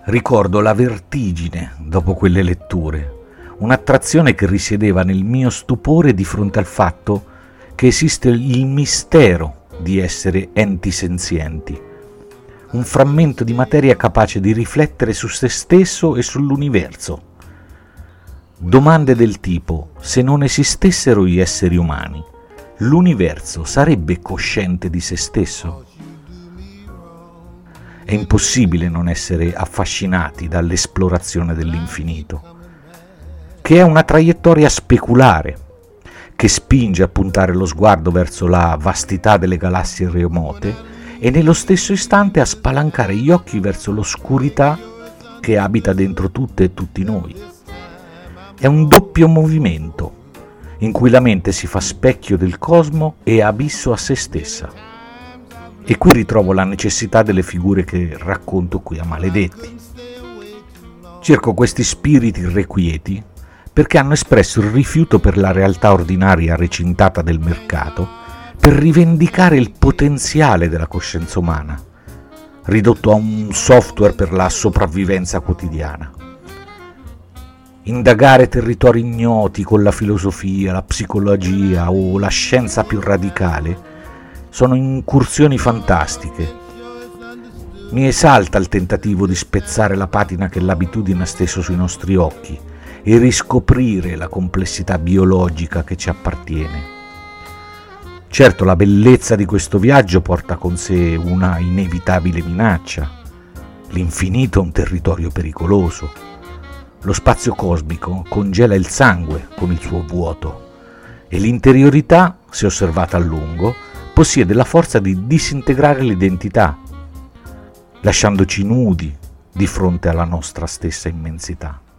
Ricordo la vertigine dopo quelle letture, un'attrazione che risiedeva nel mio stupore di fronte al fatto che esiste il mistero di essere enti senzienti, un frammento di materia capace di riflettere su se stesso e sull'universo. Domande del tipo: se non esistessero gli esseri umani, l'universo sarebbe cosciente di se stesso? È impossibile non essere affascinati dall'esplorazione dell'infinito, che è una traiettoria speculare, che spinge a puntare lo sguardo verso la vastità delle galassie remote e nello stesso istante a spalancare gli occhi verso l'oscurità che abita dentro tutte e tutti noi. È un doppio movimento in cui la mente si fa specchio del cosmo e abisso a se stessa. E qui ritrovo la necessità delle figure che racconto qui a Maledetti. Cerco questi spiriti irrequieti perché hanno espresso il rifiuto per la realtà ordinaria recintata del mercato per rivendicare il potenziale della coscienza umana, ridotto a un software per la sopravvivenza quotidiana. Indagare territori ignoti con la filosofia, la psicologia o la scienza più radicale sono incursioni fantastiche. Mi esalta il tentativo di spezzare la patina che l'abitudine ha steso sui nostri occhi e riscoprire la complessità biologica che ci appartiene. Certo, la bellezza di questo viaggio porta con sé una inevitabile minaccia. L'infinito è un territorio pericoloso. Lo spazio cosmico congela il sangue con il suo vuoto e l'interiorità, se osservata a lungo, possiede la forza di disintegrare l'identità, lasciandoci nudi di fronte alla nostra stessa immensità.